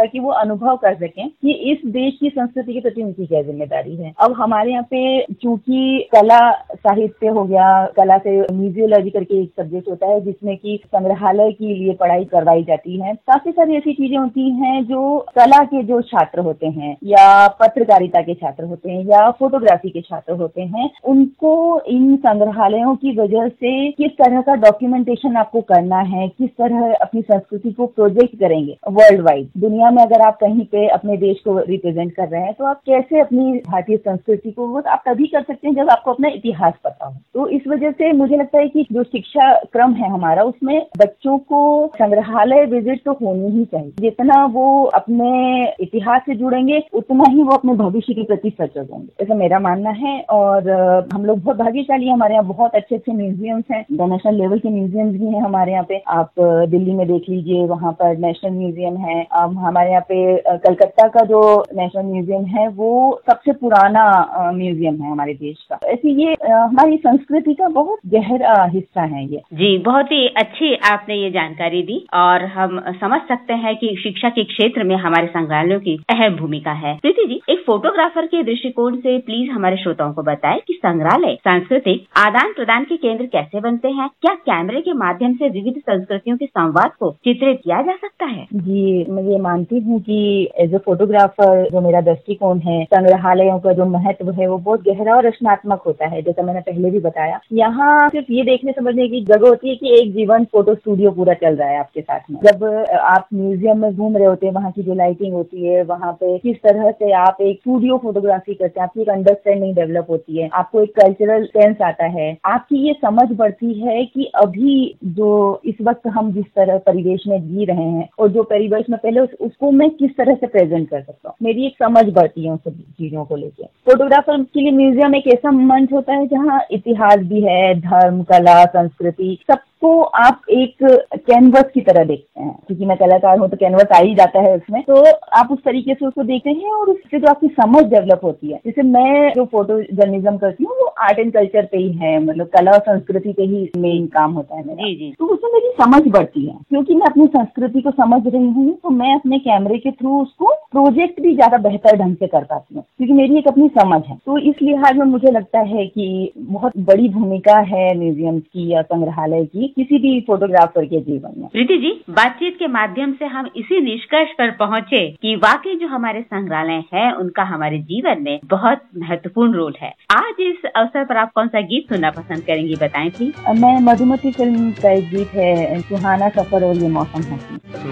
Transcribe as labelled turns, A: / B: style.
A: ताकि वो अनुभव कर सकें कि इस देश की संस्कृति के प्रति उनकी क्या जिम्मेदारी है। अब हमारे यहाँ पे चूंकि कला साहित्य हो गया, कला से म्यूजियोलॉजी करके एक सब्जेक्ट होता है जिसमें कि संग्रहालय के लिए पढ़ाई करवाई जाती है। काफी सारी ऐसी चीजें होती हैं जो कला के जो छात्र होते हैं या पत्रकारिता के छात्र होते हैं या फोटोग्राफी के छात्र होते हैं, उनको इन संग्रहालयों की वजह से किस तरह का डॉक्यूमेंटेशन आपको करना है, किस तरह अपनी संस्कृति को प्रोजेक्ट करेंगे वर्ल्ड वाइड दुनिया में। अगर आप कहीं पे अपने देश को रिप्रेजेंट कर रहे हैं तो आप कैसे अपनी भारतीय संस्कृति को, वो आप तभी कर सकते हैं जब आपको अपना इतिहास पता हो। तो इस वजह से मुझे लगता है कि जो शिक्षा क्रम है हमारा, उसमें बच्चों को संग्रहालय विजिट तो होनी ही चाहिए। जितना वो अपने इतिहास से जुड़ेंगे उतना ही वो अपने भविष्य के प्रति सजग होंगे, ऐसा मेरा मानना है। और हम लोग बहुत भाग्यशाली हैं, हमारे यहाँ बहुत अच्छे अच्छे म्यूजियम्स हैं, इंटरनेशनल लेवल के म्यूजियम्स भी हैं हमारे यहाँ पे। आप दिल्ली में देख लीजिए, वहाँ पर नेशनल म्यूजियम है। हमारे यहाँ पे कलकत्ता का जो नेशनल म्यूजियम है वो सबसे पुराना म्यूजियम है हमारे देश का। ऐसे ये हमारी संस्कृति का बहुत गहरा हिस्सा है ये।
B: जी, बहुत ही अच्छी आपने ये जानकारी दी और हम समझ सकते हैं कि शिक्षा के क्षेत्र में हमारे संग्रहालयों की अहम भूमिका है। प्रीति जी, एक फोटोग्राफर के दृष्टिकोण से प्लीज हमारे श्रोताओं को बताएं कि संग्रहालय सांस्कृतिक आदान प्रदान के केंद्र कैसे बनते हैं? क्या कैमरे के माध्यम से विविध संस्कृतियों के संवाद को चित्रित किया जा सकता है?
A: जी, मैं ये मानती हूँ कि एज ए फोटोग्राफर जो मेरा दृष्टिकोण है, संग्रहालयों का जो महत्व है वो बहुत गहरा और रचनात्मक होता है। जैसा मैंने पहले भी बताया, यहाँ सिर्फ ये देखने समझने की जगह होती है कि एक जीवन फोटो स्टूडियो पूरा चल रहा है आपके साथ में। जब आप म्यूजियम में घूम रहे होते हैं, वहाँ की जो लाइटिंग होती है, वहाँ पे किस तरह से आप एक स्टूडियो फोटोग्राफी करते हैं, आपकी एक अंडरस्टैंडिंग डेवलप होती है, आपको एक कल्चरल सेंस आता है, आपकी ये समझ बढ़ती है कि अभी जो इस वक्त हम जिस तरह परिवेश में जी रहे हैं और जो परिवेश में पहले उसको मैं किस तरह से प्रेजेंट कर सकता हूँ, मेरी एक समझ बढ़ती है उन सब चीजों को लेके। फोटोग्राफर के लिए म्यूजियम एक ऐसा मंच होता है जहाँ इतिहास भी है, धर्म, कला, संस्कृति, सबको आप एक कैनवस की तरह देखते हैं। क्योंकि मैं कलाकार हूँ तो कैनवस आ ही जाता है उसमें, तो आप उस तरीके से उसको देखते हैं और उससे जो आपकी समझ डेवलप होती है। जैसे मैं जो फोटो जर्नलिज्म करती हूँ वो आर्ट एंड कल्चर पे ही है, मतलब कला और संस्कृति पे ही मेन काम होता है मेरा।
B: जी।
A: तो उसमें मेरी समझ बढ़ती है, क्योंकि मैं अपनी संस्कृति को समझ रही हूँ तो मैं अपने कैमरे के थ्रू उसको प्रोजेक्ट भी ज्यादा बेहतर ढंग से कर पाती हूँ, क्योंकि मेरी एक अपनी समझ है। तो इस लिहाज में मुझे लगता है कि बहुत बड़ी भूमिका है म्यूजियम की या संग्रहालय की किसी भी फोटोग्राफर के जीवन में।
B: प्रीति जी, बातचीत के माध्यम से हम इसी निष्कर्ष पर पहुँचे कि वाकई जो हमारे संग्रहालय है उनका हमारे जीवन में बहुत महत्वपूर्ण रोल है। आज इस अवसर पर आप कौन सा गीत सुनना पसंद करेंगी, बताएं प्लीज।
A: मैं मधुमती फिल्म का एक गीत है, सुहाना सफर और ये मौसम है।